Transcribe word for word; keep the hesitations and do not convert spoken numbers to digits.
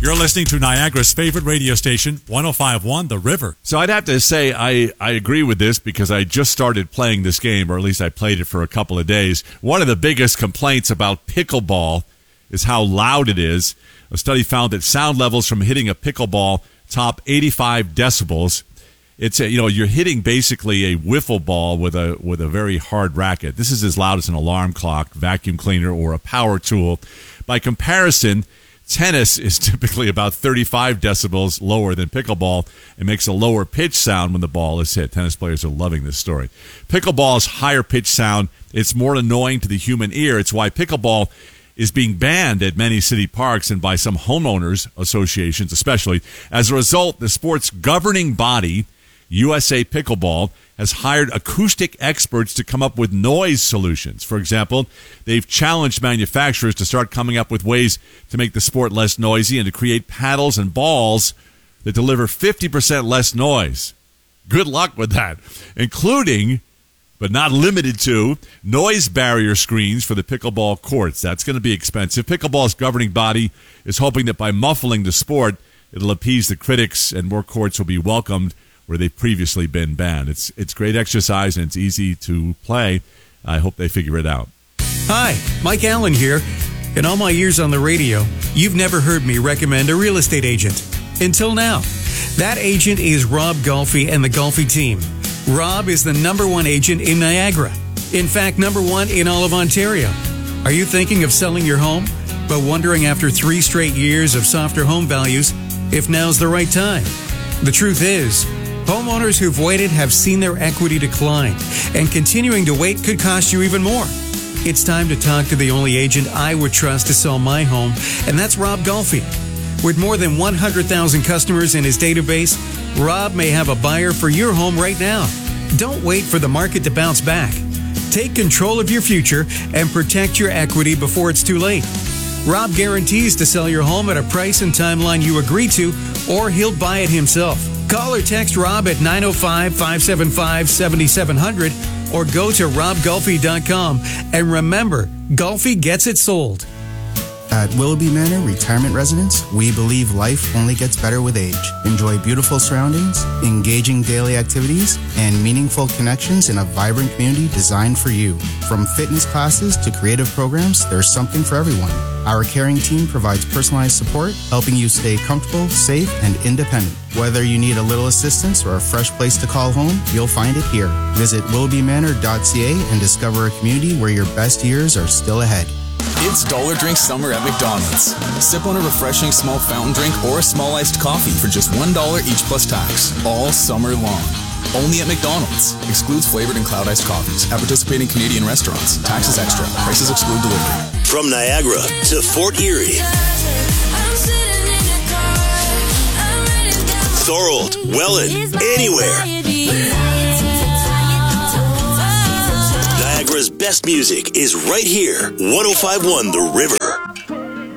You're listening to Niagara's favorite radio station, one oh five point one The River. So I'd have to say I, I agree with this because I just started playing this game, or at least I played it for a couple of days. One of the biggest complaints about pickleball is how loud it is. A study found that sound levels from hitting a pickleball top eighty-five decibels. It's a, you know, you're hitting basically a wiffle ball with a with a very hard racket. This is as loud as an alarm clock, vacuum cleaner, or a power tool. By comparison, tennis is typically about thirty-five decibels lower than pickleball and makes a lower pitch sound when the ball is hit. Tennis players are loving this story. Pickleball's higher pitch sound, it's more annoying to the human ear. It's why pickleball is being banned at many city parks and by some homeowners associations especially. As a result, the sport's governing body, U S A Pickleball, has hired acoustic experts to come up with noise solutions. For example, they've challenged manufacturers to start coming up with ways to make the sport less noisy and to create paddles and balls that deliver fifty percent less noise. Good luck with that, including, but not limited to, noise barrier screens for the pickleball courts. That's going to be expensive. Pickleball's governing body is hoping that by muffling the sport, it'll appease the critics and more courts will be welcomed where they've previously been banned. It's it's great exercise and it's easy to play. I hope they figure it out. Hi, Mike Allen here. In all my years on the radio, you've never heard me recommend a real estate agent. Until now. That agent is Rob Golfi and the Golfi team. Rob is the number one agent in Niagara. In fact, number one in all of Ontario. Are you thinking of selling your home, but wondering after three straight years of softer home values if now's the right time? The truth is, homeowners who've waited have seen their equity decline, and continuing to wait could cost you even more. It's time to talk to the only agent I would trust to sell my home, and that's Rob Golfi. With more than one hundred thousand customers in his database, Rob may have a buyer for your home right now. Don't wait for the market to bounce back. Take control of your future and protect your equity before it's too late. Rob guarantees to sell your home at a price and timeline you agree to, or he'll buy it himself. Call or text Rob at nine oh five, five seven five, seven seven zero zero or go to rob golfi dot com. And remember, Golfi gets it sold. At Willoughby Manor Retirement Residence, we believe life only gets better with age. Enjoy beautiful surroundings, engaging daily activities, and meaningful connections in a vibrant community designed for you. From fitness classes to creative programs, there's something for everyone. Our caring team provides personalized support, helping you stay comfortable, safe, and independent. Whether you need a little assistance or a fresh place to call home, you'll find it here. Visit willoughby manor dot c a and discover a community where your best years are still ahead. It's Dollar Drink Summer at McDonald's. Sip on a refreshing small fountain drink or a small iced coffee for just one dollar each plus tax, all summer long. Only at McDonald's. Excludes flavored and cloud iced coffees at participating Canadian restaurants. Taxes extra. Prices exclude delivery. From Niagara to Fort Erie, Thorold, Welland, anywhere. Niagara's best music is right here. one oh five point one The River.